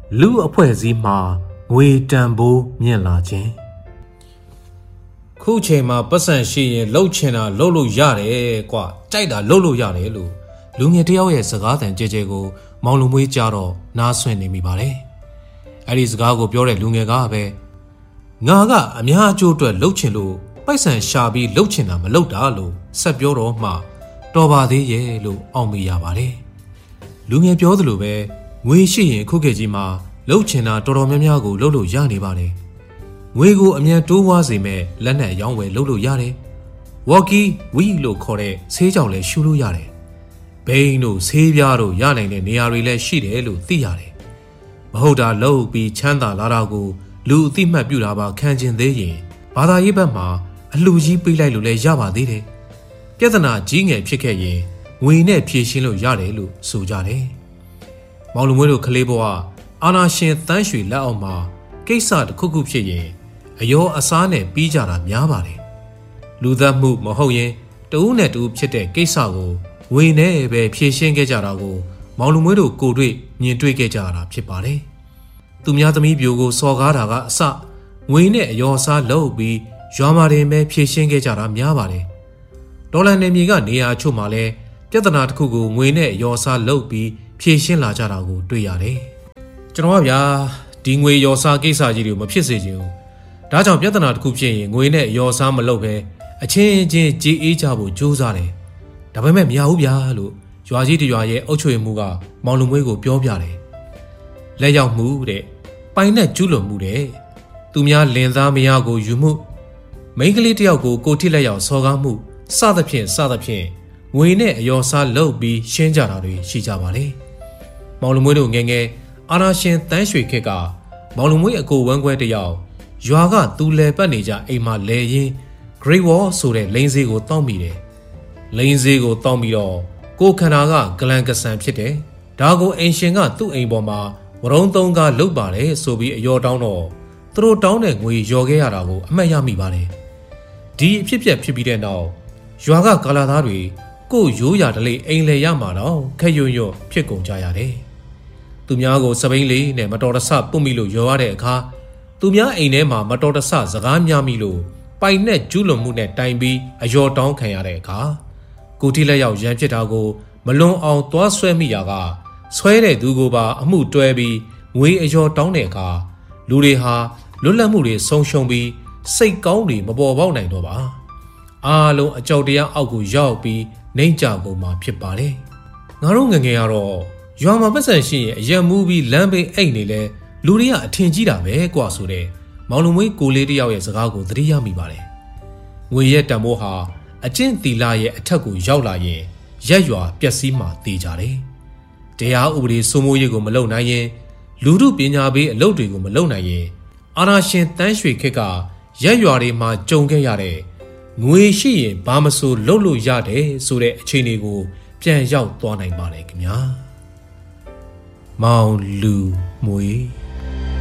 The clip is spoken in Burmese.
လူအဖွဲ့အစည်းမှာငွေတန်ဖိုးမြင့်လာခြင်းခုချိန်မှာပတ်စံရှိရင်လှုပ်ချင်တာလှုပ်လို့ရတယ်ကွာကြိုက်တာလှုပ်လို့ရတယ်လို့လူငယ်တယောက်ရဲ့စကားသံကြဲကြဲကိုမောင်လူမွေးကြတော့နားဆွင့်နေမိပါတယ်အဲ့ဒီစကားကိုပြောတဲ့လူငယ်ကပဲငါကအများအကျိုးအတွက်လှုပ်ချင်လို့ပိုက်ဆံရှာပြီးလှုပ်ချင်တာမလှုပ်တာလို့ဆက်ပြောတော့မှတော်ပါသေးရဲ့လို့အောက်မေ့ရပါတယ်လူငယ်ပြောသလိုပဲငွေရှိရင်ခုခေတ်ကြီးမှာလှုပ်ချင်တာတော်တော်များများကိုလှုပ်လို့ရနေပါတယ်ငွေကိုအမြန်တိုးဝါးစေမဲ့လက်နက်ရောင်းဝယ်လုပ်လို့ရတယ်ဝေါ်ကီဝီလို့ခေါ်တဲ့ဆေးကြောင်လည်းရှူလို့ရတယ်ဘိန်းတို့ဆေးပြားတို့ရနိုင်တဲ့နေရာတွေလည်းရှိတယ်လို့သိရတယ်မဟုတ်တာလှုပ်ပြီးချမ်းသာလာတာကိုလူအသိမှတ်ပြုတာပါခံကျင်သေးရင်ဘာသာရေးဘက်မှာအလှကြီးပေးလိုက်လို့လည်းရပါသေးတယ်ပြဿနာကြီးငယ်ဖြစ်ခဲ့ရင်ငွေနဲ့ဖြေရှင်းလို့ရတယ်လို့ဆိုကြတယ်မောင်လူမွေးတို့ကလေးဘဝအာနာရှင်တန်းရွှေလက်အောက်မှာကိစ္စတစ်ခုခုဖြစ်ရင်အယောအစားနဲ့ပြီးကြတာများပါတယ်လူသက်မှုမဟုတ်ရင်တဦးနဲ့တဦးဖြစ်တဲ့ကိစ္စကိုငွေနဲ့ပဲဖြေရှင်းခဲ့ကြတာကိုမောင်လူမွေးတို့ကိုတွေ့မြင်တွေ့ခဲ့ကြတာဖြစ်ပါတယ်သူများသမီးပြိုကိုစော်ကားတာကအစငွေနဲ့အယောအစားလုပ်ပြီးရွာမှာတင်ပဲဖြေရှင်းခဲ့ကြတာများပါတယ်ဒေါ်လာနယ်မြေကနေရာချို့မှာလဲပြဿနာတစ်ခုကိုငွေနဲ့အယောအစားလုပ်ပြီးဖြေရှင်းလာကြတာကိုတွေ့ရတယ်ကျွန်တော်ကဗျာဒီငွေရော်စားကိစ္စကြီးတွေကိုမဖြစ်စေချင်ဘူးဒါကြောင့်ပြဿနာတစ်ခုဖြစ်ရင်ငွေနဲ့ရော်စားမလုပ်ပဲအချင်းချင်းကြေးအေးကြဖို့ကြိုးစားတယ်ဒါပေမဲ့မရဘူးဗျာလို့ရွာကြီးတရွာရဲ့အုပ်ချုပ်ရေးမှူးကမောင်လူမွေးကိုပြောပြတယ်လက်ရောက်မှုတဲ့ပိုင်နဲ့ကျူးလွန်မှုတဲ့သူများလင်သားမယားကိုယူမှုမိန်းကလေးတယောက်ကိုကိုထိလက်ရောက်စော်ကားမှုစသဖြင့်ငွေနဲ့အယောစားလုပ်ပြီးရှင်းကြတာတွေရှိကြပါလေမောင်လူမွေးတို့ငယ်ငယ်အာနာရှင်တန်းရွှေခေတ်ကမောင်လူမွေးအကိုဝမ်းခွဲတယောက်ရွာကသူလဲပတ်နေကြအိမ်မှာလဲရင်း Great Wall ဆိုတဲ့လိန်စေးကိုတောက်မိတယ်လိန်စေးကိုတောက်ပြီးတော့ကိုခန္ဓာကဂလန်ကဆန်ဖြစ်တယ်ဒါကိုအိမ်ရှင်ကသူ့အိမ်ပေါ်မှာဝရုံးသုံးကားလုတ်ပါတယ်ဆိုပြီးအယောတောင်းတော့သူတို့တောင်းတဲ့ငွေလျော်ခဲ့ရတာကိုအမှတ်ရမိပါတယ်ဒီအဖြစ်ဖြစ်ပြီးတဲ့နောက်ရွာကကာလာသားတွေကိုရိုးရာတလေအိမ်လေရမှာတော့ခက်ရွံ့ဖြစ်ကုန်ကြရတယ်သူများကိုစပိန်လေးနဲ့မတော်တဆပုတ်မိလို့ရောရတဲ့အခါသူများအိမ်ထဲမှာမတော်တဆစကားများမိလို့ပိုင်နဲ့ကျူးလွန်မှုနဲ့တိုင်ပြီးအယောတောင်းခံရတဲ့အခါကိုတိလက်ရောက်ရန်ဖြစ်တာကိုမလွန်အောင်သွားဆွဲမိရာကဆွဲတဲ့သူကိုပါအမှုတွဲပြီးငွေအယောတောင်းတဲ့အခါလူတွေဟာလွတ်လပ်မှုတွေဆုံးရှုံးပြီးစိတ်ကောင်းတွေမပေါ်ပေါက်နိုင်တော့ပါအားလုံးအကြောက်တရားအောက်ကိုရောက်ပြီးနှိမ့်ကြကုန်မှာဖြစ်ပါတယ်ငါတို့ငငယ်ကတော့ရွာမှာပတ်စံရှိရင်အရက်မူးပြီးလမ်းဘေးအိတ်နေလဲလူတွေကအထင်ကြီးတာပဲကွာဆိုတဲ့မောင်လူမွေးကိုလေးတယောက်ရဲ့စကားကိုသတိရမိပါတယ်ငွေရဲ့တန်ဖိုးဟာအကျင့်သီလရဲ့အထက်ကိုရောက်လာရင်ရက်ရွာပျက်စီးမှသေကြတယ်တရားဥပဒေစိုးမိုးရေးကိုမလုပ်နိုင်ရင်လူထုပညာပေးအလုပ်တွေကိုမလုပ်နိုင်ရင်အာနာရှင်တန်းရွှေခေတ်ကရက်ရွာတွေမှာကြုံခဲ့ရတဲ့ငွေရှိရင်ဘာမဆိုလုပ်လို့ရတယ်ဆိုတဲ့အခြေအနေကိုပြန်ရောက်သွားနိုင်ပါတယ်ခင်ဗျာမောင်လူမွေး